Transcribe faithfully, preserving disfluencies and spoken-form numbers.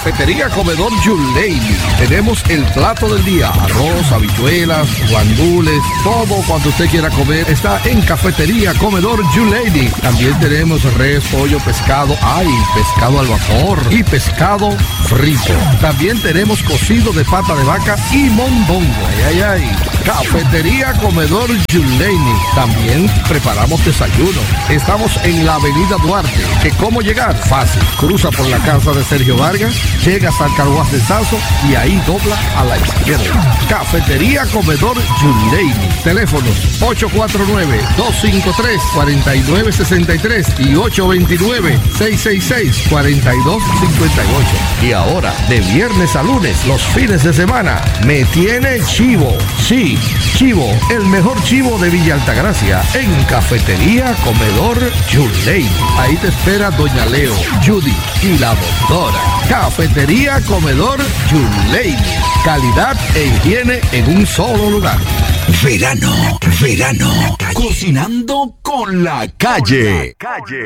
Cafetería Comedor Yuleini. Tenemos el plato del día, arroz, habichuelas, guandules, todo cuando usted quiera comer está en Cafetería Comedor Yuleini. También tenemos res, pollo, pescado, ay, pescado al vapor y pescado frito. También tenemos cocido de pata de vaca y mondongo. Ay, ay, ay. Cafetería Comedor Yuleini. También preparamos desayuno. Estamos en la avenida Duarte. ¿Que cómo llegar? Fácil. Cruza por la casa de Sergio Vargas, llegas al Carguas de Sazo y ahí dobla a la izquierda. Cafetería Comedor Yuleini. Teléfonos ocho cuatro nueve, dos cinco tres, cuatro nueve seis tres y ocho dos nueve, seis seis seis, cuatro dos cinco ocho. Y ahora, de viernes a lunes, los fines de semana, me tiene chivo. Sí, chivo, el mejor chivo de Villa Altagracia, en Cafetería Comedor Yuleini. Ahí te espera Doña Leo, Judy y la doctora. Cafetería Comedor Yuleini. Calidad e higiene en un solo lugar. Verano, verano, cocinando con la calle. Con la calle.